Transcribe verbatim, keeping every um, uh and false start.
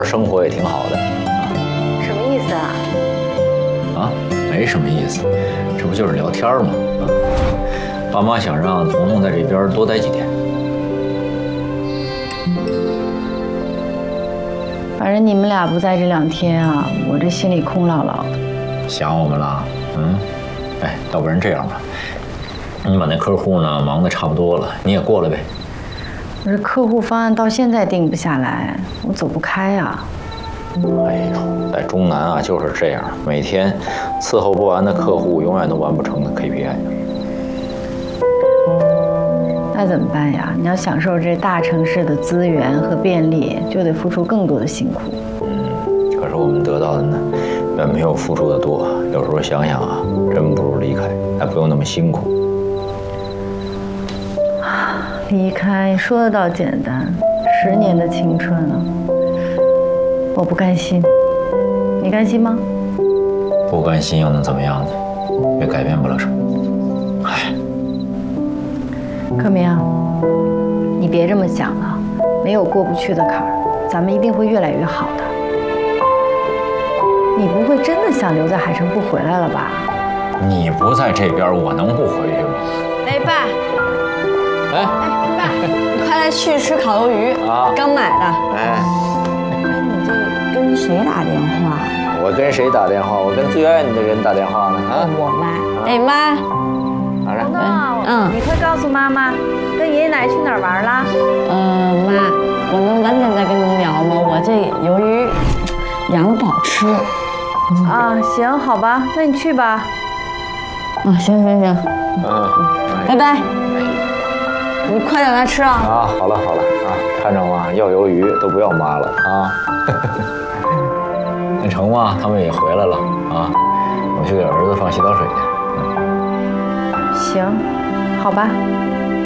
生活也挺好的。 什么意思啊？ 啊，没什么意思，这不就是聊天吗？啊，爸妈想让彤彤在这边多待几天。 反正你们俩不在这两天啊，我这心里空落落的。 想我们了？嗯，哎，要不然这样吧，你把那客户呢忙得差不多了，你也过来呗。 我这客户方案到现在定不下来，我走不开啊。 哎呦，在中南啊就是这样，每天伺候不完的客户，永远都完不成的 K P I。 那怎么办呀？你要享受这大城市的资源和便利，就得付出更多的辛苦。 嗯，可是我们得到的呢，远没有付出的多。有时候想想啊，真不如离开，还不用那么辛苦。 离开说得倒简单，十年的青春啊，我不甘心。你甘心吗？ 不甘心又能怎么样呢？也改变不了什么。唉。 克明，你别这么想了，没有过不去的坎儿，咱们一定会越来越好的。你不会真的想留在海城不回来了吧？ 你不在这边，我能不回去吗？ 哎，爸， 哎哎，爸，你快来去吃烤鱿鱼啊！刚买的。 哎， 哎，你这跟谁打电话？ 我跟谁打电话？我跟最爱你的人打电话呢。啊， 我妈。哎，妈。 好了。 彤彤， 嗯， 你快告诉妈妈，跟爷爷奶奶去哪儿玩了？ 呃，妈，我能晚点再跟您聊吗？我这鱿鱼养不好吃。 啊，行，好吧，那你去吧。 啊，行行行。 嗯， 拜拜。你快点来吃啊！ 啊，好了好了啊，看着吗？要鱿鱼都不要妈了啊。那成吗？他们也回来了啊，我去给儿子放洗澡水去。 行，好吧。